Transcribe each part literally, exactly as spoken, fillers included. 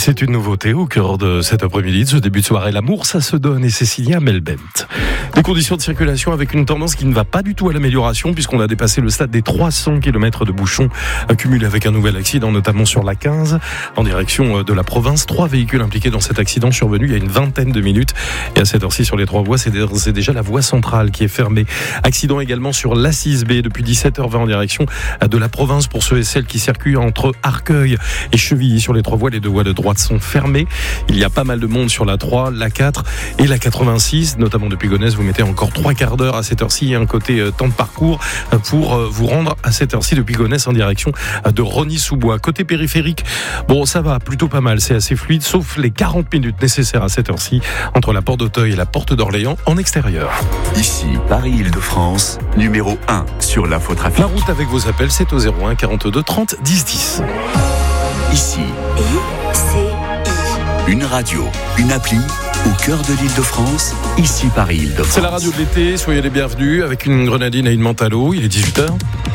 C'est une nouveauté au cœur de cet après-midi, de ce début de soirée. L'amour, ça se donne, et Cécilia Melbent. Des conditions de circulation avec une tendance qui ne va pas du tout à l'amélioration, puisqu'on a dépassé le stade des trois cents kilomètres de bouchons accumulés avec un nouvel accident, notamment sur la quinze, en direction de la province. Trois véhicules impliqués dans cet accident survenu il y a une vingtaine de minutes. Et à cette heure-ci, sur les trois voies, c'est déjà la voie centrale qui est fermée. Accident également sur l'A six B depuis dix-sept heures vingt en direction de la province pour ceux et celles qui circulent entre Arcueil et Chevilly. Sur les trois voies, les deux voies de droite sont fermées. Il y a pas mal de monde sur la trois, la quatre et la quatre-vingt-six, notamment depuis Gonesse. Vous mettez encore trois quarts d'heure à cette heure-ci, un côté euh, temps de parcours euh, pour euh, vous rendre à cette heure-ci depuis Gonesse en direction euh, de Rosny-sous-Bois. Côté périphérique, bon, ça va plutôt pas mal, c'est assez fluide, sauf les quarante minutes nécessaires à cette heure-ci entre la porte d'Auteuil et la porte d'Orléans en extérieur. Ici, Paris-Île-de-France, numéro un sur l'infotrafic. La route avec vos appels, c'est au zéro un quarante-deux trente dix dix. Ici, I C I. Une radio, une appli, au cœur de l'Île-de-France, ici Paris-Île-de-France. C'est la radio de l'été, soyez les bienvenus avec une grenadine et une menthe à l'eau. Il est dix-huit heures.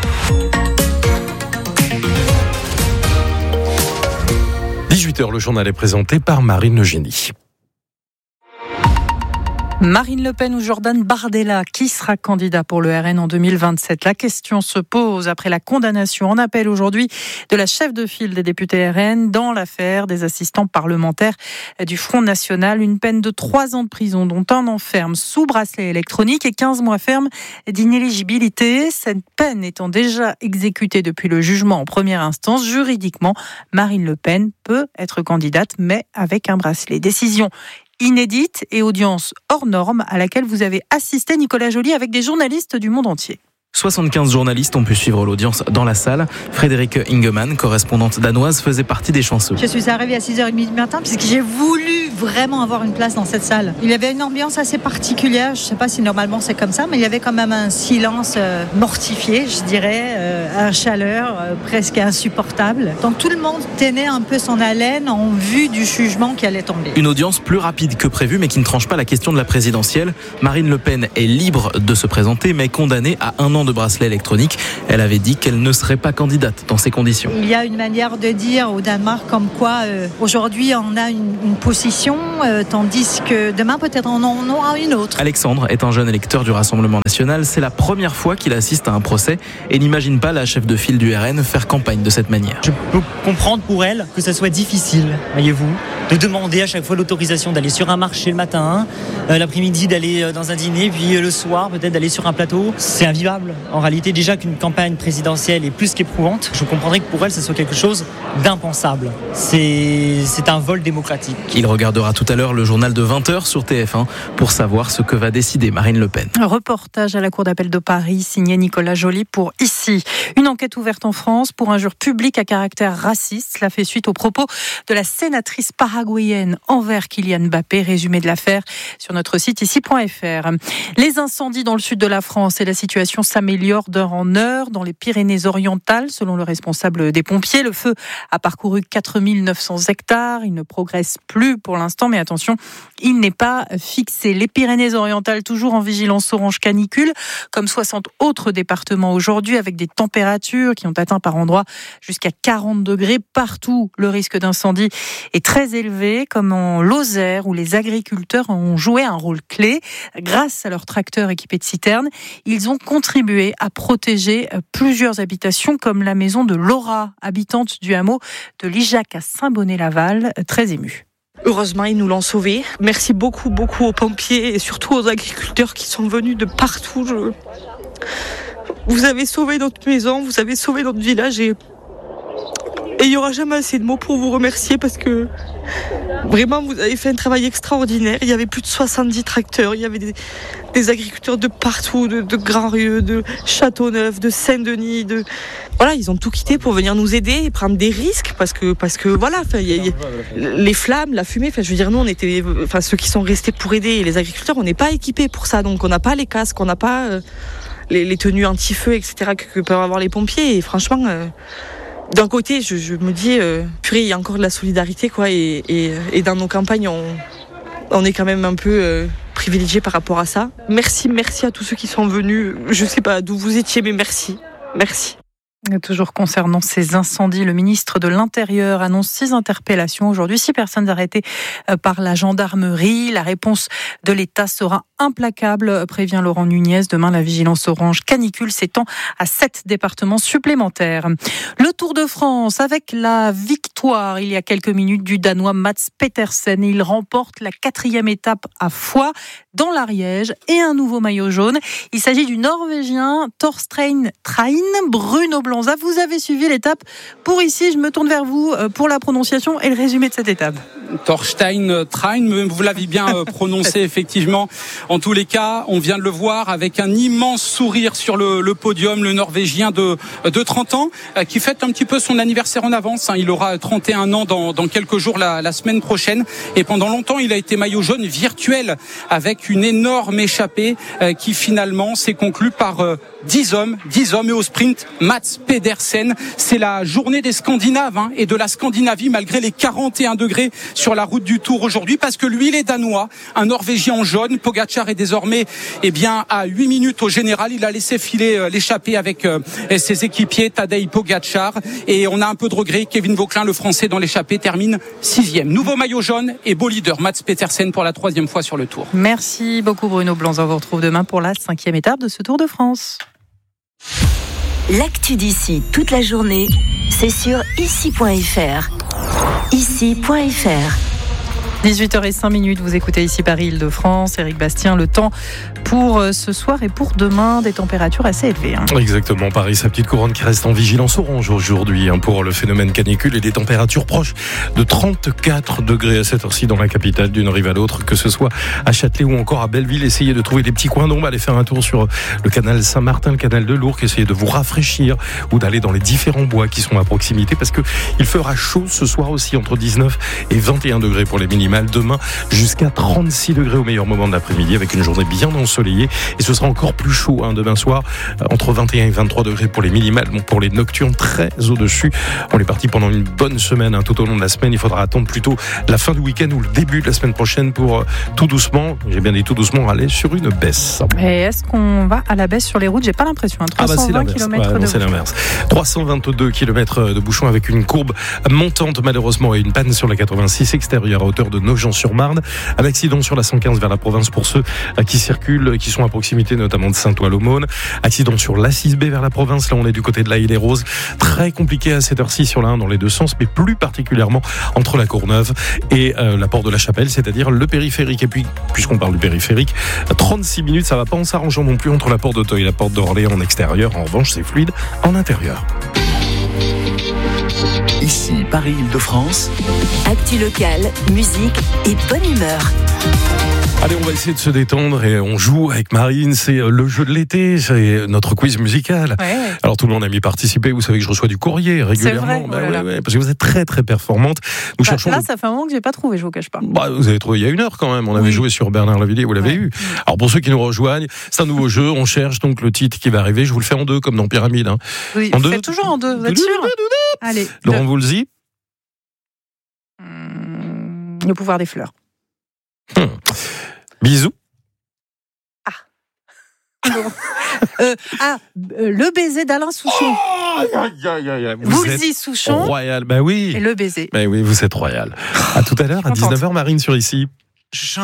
dix-huit heures, le journal est présenté par Marine Le Génie. Marine Le Pen ou Jordan Bardella, qui sera candidat pour le R N en deux mille vingt-sept? La question se pose après la condamnation en appel aujourd'hui de la chef de file des députés R N dans l'affaire des assistants parlementaires du Front National. Une peine de trois ans de prison, dont un an ferme sous bracelet électronique et quinze mois ferme d'inéligibilité. Cette peine étant déjà exécutée depuis le jugement en première instance, juridiquement, Marine Le Pen peut être candidate, mais avec un bracelet. Décision inédite et audience hors norme à laquelle vous avez assisté, Nicolas Joly, avec des journalistes du monde entier. soixante-quinze journalistes ont pu suivre l'audience dans la salle. Frédéric Ingemann, correspondante danoise, faisait partie des chanceux. Je suis arrivée à six heures trente du matin puisque j'ai voulu vraiment avoir une place dans cette salle. Il y avait une ambiance assez particulière, je ne sais pas si normalement c'est comme ça, mais il y avait quand même un silence euh, mortifié, je dirais, euh, une chaleur euh, presque insupportable. Donc tout le monde tenait un peu son haleine en vue du jugement qui allait tomber. Une audience plus rapide que prévu, mais qui ne tranche pas la question de la présidentielle. Marine Le Pen est libre de se présenter, mais condamnée à un an de bracelet électronique. Elle avait dit qu'elle ne serait pas candidate dans ces conditions. Il y a une manière de dire au Danemark comme quoi euh, aujourd'hui on a une, une position, euh, tandis que demain peut-être on en aura une autre. Alexandre est un jeune électeur du Rassemblement National. C'est la première fois qu'il assiste à un procès et n'imagine pas la chef de file du R N faire campagne de cette manière. Je peux comprendre pour elle que ça soit difficile, voyez-vous, de demander à chaque fois l'autorisation d'aller sur un marché le matin, euh, l'après-midi d'aller dans un dîner, puis euh, le soir peut-être d'aller sur un plateau. C'est invivable. En réalité, déjà qu'une campagne présidentielle est plus qu'éprouvante, je comprendrais que pour elle, ce soit quelque chose d'impensable. C'est, c'est un vol démocratique. Il regardera tout à l'heure le journal de vingt heures sur T F un pour savoir ce que va décider Marine Le Pen. Un reportage à la Cour d'appel de Paris, signé Nicolas Joly pour Ici. Une enquête ouverte en France pour injure publique à caractère raciste. Cela fait suite aux propos de la sénatrice paraguayenne envers Kylian Mbappé. Résumé de l'affaire sur notre site ici point f r. Les incendies dans le sud de la France et la situation s'améliore d'heure en heure dans les Pyrénées-Orientales. Selon le responsable des pompiers, le feu a parcouru quatre mille neuf cents hectares. Il ne progresse plus pour l'instant, mais attention, il n'est pas fixé. Les Pyrénées-Orientales toujours en vigilance orange canicule, comme soixante autres départements aujourd'hui, avec des températures qui ont atteint par endroits jusqu'à quarante degrés. Partout, le risque d'incendie est très élevé, comme en Lozère, où les agriculteurs ont joué un rôle clé. Grâce à leurs tracteurs équipés de citernes, ils ont contribué à protéger plusieurs habitations, comme la maison de Laura, habitante du hameau de Lijac à Saint-Bonnet-Laval, très émue. Heureusement, ils nous l'ont sauvé. Merci beaucoup, beaucoup aux pompiers et surtout aux agriculteurs qui sont venus de partout. Je... Vous avez sauvé notre maison, vous avez sauvé notre village et et il n'y aura jamais assez de mots pour vous remercier parce que vraiment vous avez fait un travail extraordinaire. Il y avait plus de soixante-dix tracteurs, il y avait des, des agriculteurs de partout, de, de Grand-Rieu, de Châteauneuf, de Saint-Denis, de... Voilà, ils ont tout quitté pour venir nous aider et prendre des risques parce que, parce que voilà, y a, y a, les flammes, la fumée, je veux dire, nous on était, enfin ceux qui sont restés pour aider et les agriculteurs, on n'est pas équipés pour ça, donc on n'a pas les casques, on n'a pas euh, les, les tenues anti-feu, et cetera que, que peuvent avoir les pompiers et franchement... Euh, D'un côté, je, je me dis, euh, purée, il y a encore de la solidarité, quoi, et, et, et dans nos campagnes, on, on est quand même un peu euh, privilégiés par rapport à ça. Merci, merci à tous ceux qui sont venus. Je sais pas d'où vous étiez, mais merci, merci. Toujours concernant ces incendies, le ministre de l'Intérieur annonce six interpellations aujourd'hui, six personnes arrêtées par la gendarmerie. La réponse de l'État sera implacable, prévient Laurent Nunez. Demain, la vigilance orange canicule s'étend à sept départements supplémentaires. Le Tour de France avec la victoire il y a quelques minutes du Danois Mats Pedersen. Il remporte la quatrième étape à Foix dans l'Ariège et un nouveau maillot jaune. Il s'agit du Norvégien Thorstein Train. Bruno Blanza, vous avez suivi l'étape pour ici. Je me tourne vers vous pour la prononciation et le résumé de cette étape. Thorstein Train, vous l'avez bien prononcé effectivement. En tous les cas, on vient de le voir avec un immense sourire sur le, le podium, le Norvégien de, de trente ans qui fête un petit peu son anniversaire en avance. Il aura trente et un ans dans, dans quelques jours, la, la semaine prochaine. Et pendant longtemps, il a été maillot jaune virtuel avec une énorme échappée qui finalement s'est conclue par dix hommes, dix hommes et au sprint, Mats Pedersen. C'est la journée des Scandinaves hein, et de la Scandinavie malgré les quarante et un degrés sur la route du Tour aujourd'hui parce que lui, il est danois, un Norvégien en jaune. Pogacar est désormais eh bien, à huit minutes au général. Il a laissé filer euh, l'échappée avec euh, ses équipiers Tadej Pogacar et on a un peu de regret. Kevin Vauquelin, le Français dans l'échappée, termine sixième. Nouveau maillot jaune et beau leader, Mats Pedersen pour la troisième fois sur le Tour. Merci beaucoup Bruno Blanza. On vous retrouve demain pour la cinquième étape de ce Tour de France. L'actu d'ici toute la journée, c'est sur ici point f r. ici point f r. dix-huit heures zéro cinq, vous écoutez ici Paris-Île-de-France. Éric Bastien, le temps pour ce soir et pour demain, des températures assez élevées. Hein. Exactement, Paris, sa petite couronne qui reste en vigilance orange aujourd'hui hein, pour le phénomène canicule et des températures proches de trente-quatre degrés à cette heure-ci dans la capitale d'une rive à l'autre, que ce soit à Châtelet ou encore à Belleville. Essayez de trouver des petits coins d'ombre, allez faire un tour sur le canal Saint-Martin, le canal de l'Ourcq, essayez de vous rafraîchir ou d'aller dans les différents bois qui sont à proximité parce qu'il fera chaud ce soir aussi entre dix-neuf et vingt et un degrés pour les minimales. Demain, jusqu'à trente-six degrés au meilleur moment de l'après-midi avec une journée bien ensoleillée et ce sera encore plus chaud hein, demain soir, entre vingt et un et vingt-trois degrés pour les minimales, donc pour les nocturnes très au-dessus. On est parti pendant une bonne semaine hein, tout au long de la semaine. Il faudra attendre plutôt la fin du week-end ou le début de la semaine prochaine pour euh, tout doucement, j'ai bien dit tout doucement, aller sur une baisse. Et est-ce qu'on va à la baisse sur les routes? J'ai pas l'impression. Hein, trois cent vingt kilomètres ah bah de c'est l'inverse. trois cent vingt-deux kilomètres de bouchons avec une courbe montante malheureusement et une panne sur la quatre-vingt-six extérieure à hauteur de Nogent-sur-Marne. Un accident sur la cent quinze vers la province pour ceux qui circulent, qui sont à proximité notamment de Saint-Ouen-l'Aumône. Accident sur l'A six B vers la province. Là, on est du côté de la Île-et-Roses. Très compliqué à cette heure-ci sur la un dans les deux sens, mais plus particulièrement entre la Courneuve et euh, la Porte de la Chapelle, c'est-à-dire le périphérique. Et puis, puisqu'on parle du périphérique, trente-six minutes, ça va pas en s'arrangeant non plus entre la Porte d'Auteuil et la Porte d'Orléans en extérieur. En revanche, c'est fluide en intérieur. Ici, Paris-Île-de-France. Actu locale, musique et bonne humeur. Allez, on va essayer de se détendre et on joue avec Marine. C'est le jeu de l'été, c'est notre quiz musical. Ouais. Alors tout le monde a mis participer. Vous savez que je reçois du courrier régulièrement. C'est vrai, bah, oh là ouais, ouais, parce que vous êtes très très performante. Nous bah, cherchons. Là, le... ça fait un moment que j'ai pas trouvé. Je vous cache pas. Bah, vous avez trouvé il y a une heure quand même. On avait oui. joué sur Bernard Lavilliers. Vous l'avez ouais. eu. Alors pour ceux qui nous rejoignent, c'est un nouveau jeu. On cherche donc le titre qui va arriver. Je vous le fais en deux, comme dans Pyramide. Hein. Oui. En vous deux. faites toujours en deux. Vous êtes sûr? Allez. Laurent Voulzy. Hum, le pouvoir des fleurs. Hum. Bisous. euh, ah, euh, le baiser d'Alain Souchon. Oh, aïe, aïe, aïe. Vous Woolsey Souchon. Royal, bah oui. Et le baiser. Bah oui, vous êtes royal. À tout à l'heure, à dix-neuf heures, Marine sur Ici.